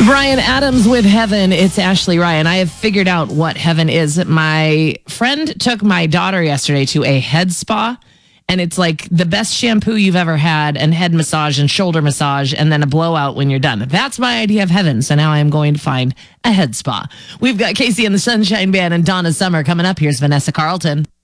Brian Adams with Heaven. It's Ashley Ryan. I have figured out what heaven is. My friend took my daughter yesterday to a head spa, and it's like the best shampoo you've ever had, and head massage and shoulder massage, and then a blowout when you're done. That's my idea of heaven. So now I am going to find a head spa. We've got Casey and the Sunshine Band and Donna Summer coming up. Here's Vanessa Carlton.